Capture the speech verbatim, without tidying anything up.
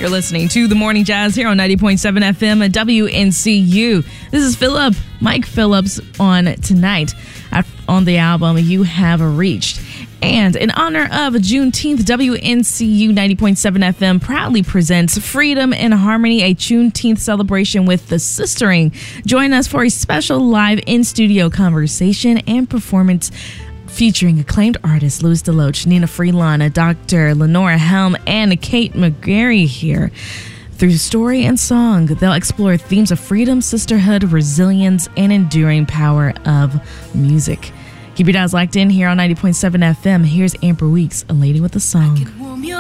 You're listening to The Morning Jazz here on ninety point seven F M at W N C U. This is Phillip, Mike Phillips on tonight on the album You Have Reached. And in honor of Juneteenth, W N C U ninety point seven F M proudly presents Freedom and Harmony, a Juneteenth celebration with the Sistering. Join us for a special live in-studio conversation and performance featuring acclaimed artists Louis DeLoach, Nina Freelana, Doctor Lenora Helm, and Kate McGarry here. Through story and song, they'll explore themes of freedom, sisterhood, resilience, and enduring power of music. Keep your dials locked in here on ninety point seven F M. Here's Amber Weeks, A Lady with a Song.